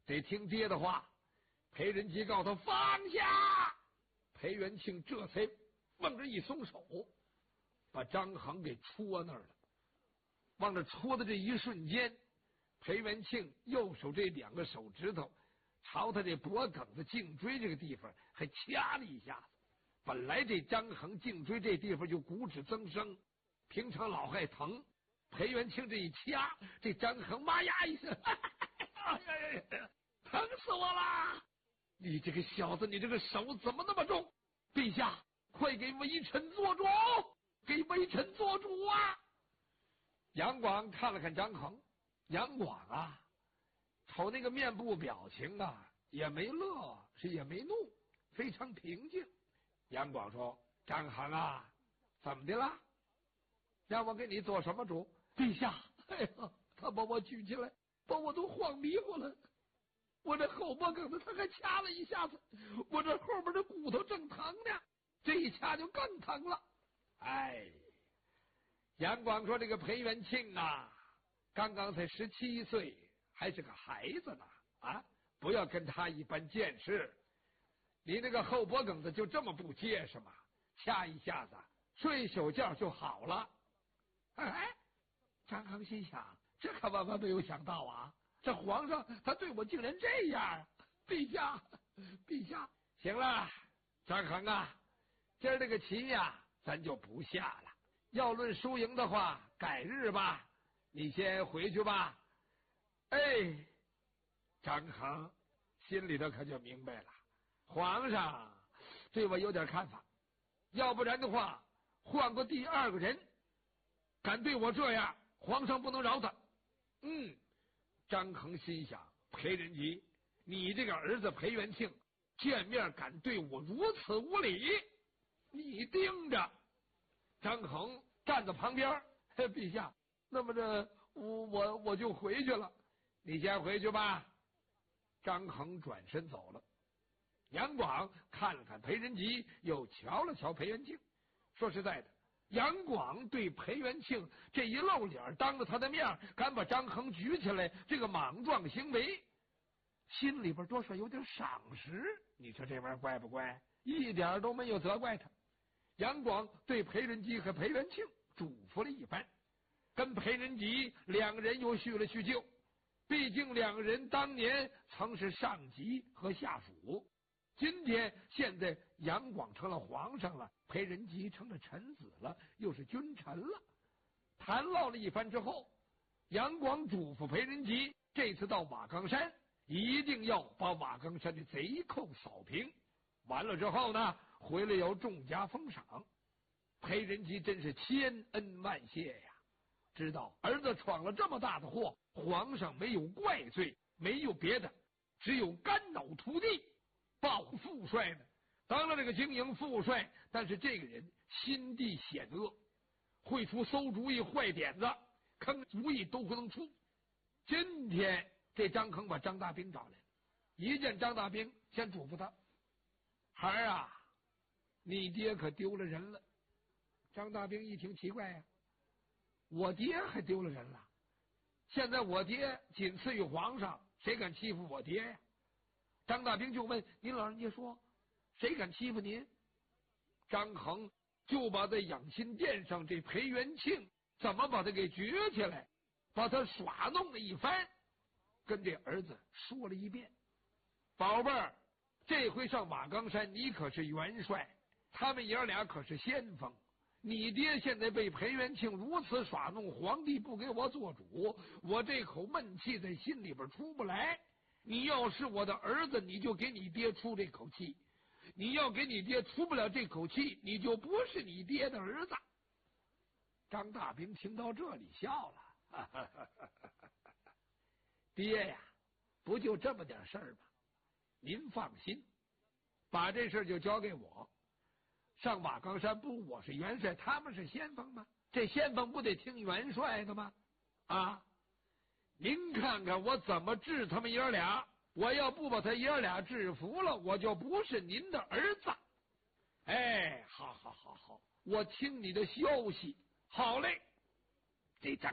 得听爹的话。裴仁吉告他放下，裴元庆这才往这一松手，把张衡给戳那儿了。往这戳的这一瞬间，裴元庆右手这2个手指头朝他这脖梗子颈椎这个地方还掐了一下子。本来这张衡颈椎这地方就骨质增生，平常老害疼，裴元庆这一掐，这张衡妈呀一声，疼死我了！你这个小子，你这个手怎么那么重？陛下，快给微臣做主，给微臣做主啊！杨广看了看张衡，杨广啊，瞅那个面部表情啊，也没乐，是也没怒，非常平静。杨广说：“张衡啊，怎么的了？让我给你做什么主？”陛下，哎呀，他把我举起来，把我都晃迷糊了。我这后脖梗子他还掐了一下子，我这后边的骨头正疼呢，这一掐就更疼了。哎，杨广说：“这个裴元庆啊，刚刚才17岁，还是个孩子呢啊！不要跟他一般见识。你那个后脖梗子就这么不结实吗？掐一下子，睡宿觉就好了。”哎，张衡心想，这可万万没有想到啊！这皇上他对我竟然这样，陛下，陛下，行了，张衡啊，今儿这个棋呀，咱就不下了。要论输赢的话，改日吧，你先回去吧。哎，张衡心里头可就明白了，皇上对我有点看法，要不然的话，换过第2个人，敢对我这样，皇上不能饶他。张衡心想，裴仁吉，你这个儿子裴元庆见面敢对我如此无礼，你盯着。张衡站在旁边，陛下，那么这我就回去了，你先回去吧。张衡转身走了。杨广看了看裴仁吉，又瞧了瞧裴元庆。说实在的，杨广对裴元庆这一露脸，当着他的面敢把张衡举起来，这个莽撞行为，心里边多少有点赏识。你说这玩意儿怪不怪？一点都没有责怪他。杨广对裴仁吉和裴元庆嘱咐了一番，跟裴仁吉2个人又叙了叙旧。毕竟2个人当年曾是上级和下属，今天现在杨广成了皇上了，裴仁吉成了臣子了，又是君臣了。谈唠了一番之后，杨广嘱咐裴仁吉，这次到马岗山一定要把马岗山的贼寇扫平，完了之后呢，回来要重加封赏。裴仁吉真是千恩万谢呀，知道儿子闯了这么大的祸，皇上没有怪罪，没有别的，只有肝脑涂地。报副帅呢，当了这个经营副帅，但是这个人心地险恶，会出馊主意坏点子，坑主意都不能出。今天这张衡把张大兵找来，一见张大兵，先嘱咐他：“孩儿啊，你爹可丢了人了。”张大兵一听奇怪呀，我爹还丢了人了？现在我爹仅次于皇上，谁敢欺负我爹呀？张大兵就问：“您老人家说，谁敢欺负您？”张衡就把在养心殿上这裴元庆怎么把他给举起来，把他耍弄了一番，跟这儿子说了一遍：“宝贝儿，这回上马岗山你可是元帅，他们爷俩可是先锋。你爹现在被裴元庆如此耍弄，皇帝不给我做主，我这口闷气在心里边出不来。你要是我的儿子，你就给你爹出这口气；你要给你爹出不了这口气，你就不是你爹的儿子。”张大兵听到这里笑了：“爹呀，不就这么点事儿吗？您放心，把这事就交给我。上马岗山不我是元帅，他们是先锋吗？这先锋不得听元帅的吗？啊！您看看我怎么治他们爷俩，我要不把他爷俩制服了，我就不是您的儿子。”哎，好，我听你的消息。好嘞，这张